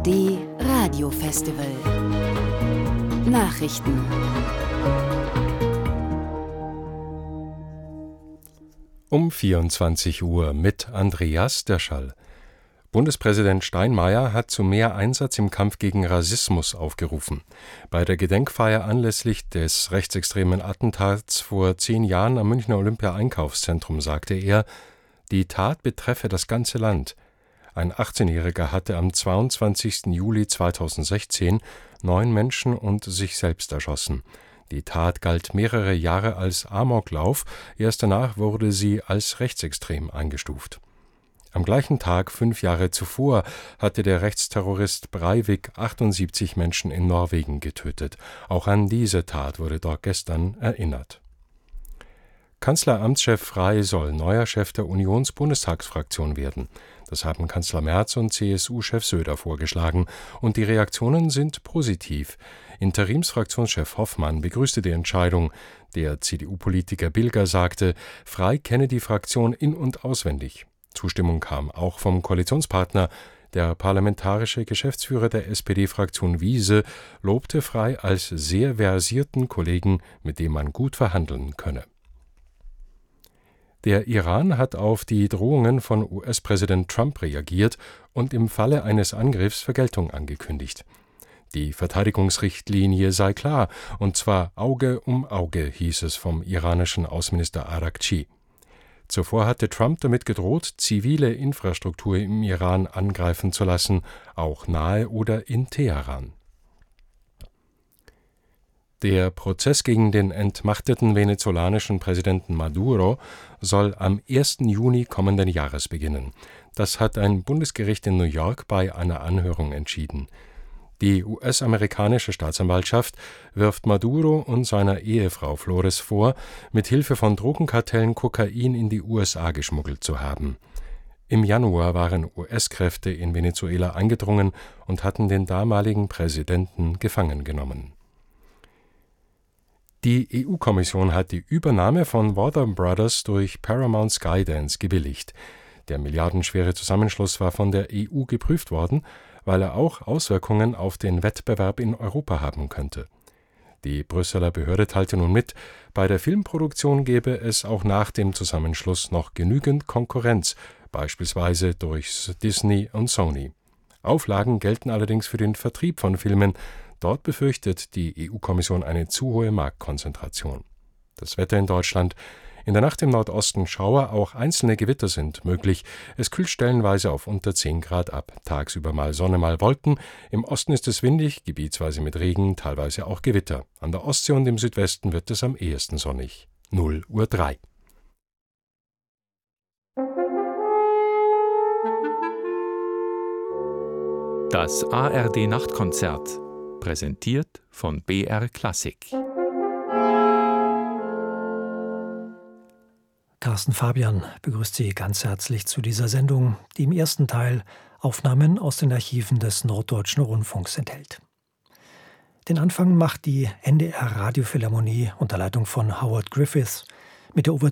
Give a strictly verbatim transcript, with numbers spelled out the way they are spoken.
D Radio Festival. Nachrichten. Um vierundzwanzig Uhr mit Andreas Derschall. Bundespräsident Steinmeier hat zu mehr Einsatz im Kampf gegen Rassismus aufgerufen. Bei der Gedenkfeier anlässlich des rechtsextremen Attentats vor zehn Jahren am Münchner Olympia-Einkaufszentrum sagte er, die Tat betreffe das ganze Land. Ein achtzehnjähriger hatte am zweiundzwanzigsten Juli zweitausendsechzehn neun Menschen und sich selbst erschossen. Die Tat galt mehrere Jahre als Amoklauf, erst danach wurde sie als rechtsextrem eingestuft. Am gleichen Tag, fünf Jahre zuvor, hatte der Rechtsterrorist Breivik achtundsiebzig Menschen in Norwegen getötet. Auch an diese Tat wurde dort gestern erinnert. Kanzleramtschef Frey soll neuer Chef der Unionsbundestagsfraktion werden. Das haben Kanzler Merz und C S U-Chef Söder vorgeschlagen, und die Reaktionen sind positiv. Interimsfraktionschef Hoffmann begrüßte die Entscheidung. Der C D U-Politiker Bilger sagte, Frey kenne die Fraktion in- und auswendig. Zustimmung kam auch vom Koalitionspartner. Der parlamentarische Geschäftsführer der S P D-Fraktion Wiese lobte Frey als sehr versierten Kollegen, mit dem man gut verhandeln könne. Der Iran hat auf die Drohungen von U S-Präsident Trump reagiert und im Falle eines Angriffs Vergeltung angekündigt. Die Verteidigungsrichtlinie sei klar, und zwar Auge um Auge, hieß es vom iranischen Außenminister Araghchi. Zuvor hatte Trump damit gedroht, zivile Infrastruktur im Iran angreifen zu lassen, auch nahe oder in Teheran. Der Prozess gegen den entmachteten venezolanischen Präsidenten Maduro soll am ersten Juni kommenden Jahres beginnen. Das hat ein Bundesgericht in New York bei einer Anhörung entschieden. Die U S-amerikanische Staatsanwaltschaft wirft Maduro und seiner Ehefrau Flores vor, mit Hilfe von Drogenkartellen Kokain in die U S A geschmuggelt zu haben. Im Januar waren U S-Kräfte in Venezuela eingedrungen und hatten den damaligen Präsidenten gefangen genommen. Die E U-Kommission hat die Übernahme von Warner Brothers durch Paramount Skydance gebilligt. Der milliardenschwere Zusammenschluss war von der E U geprüft worden, weil er auch Auswirkungen auf den Wettbewerb in Europa haben könnte. Die Brüsseler Behörde teilte nun mit, bei der Filmproduktion gäbe es auch nach dem Zusammenschluss noch genügend Konkurrenz, beispielsweise durch Disney und Sony. Auflagen gelten allerdings für den Vertrieb von Filmen. Dort befürchtet die E U-Kommission eine zu hohe Marktkonzentration. Das Wetter in Deutschland: In der Nacht im Nordosten Schauer, auch einzelne Gewitter sind möglich. Es kühlt stellenweise auf unter zehn Grad ab. Tagsüber mal Sonne, mal Wolken. Im Osten ist es windig, gebietsweise mit Regen, teilweise auch Gewitter. An der Ostsee und im Südwesten wird es am ehesten sonnig. null Uhr drei. Das A R D-Nachtkonzert, präsentiert von B R Klassik. Carsten Fabian begrüßt Sie ganz herzlich zu dieser Sendung, die im ersten Teil Aufnahmen aus den Archiven des Norddeutschen Rundfunks enthält. Den Anfang macht die N D R Radiophilharmonie unter Leitung von Howard Griffiths mit der Ouvertüre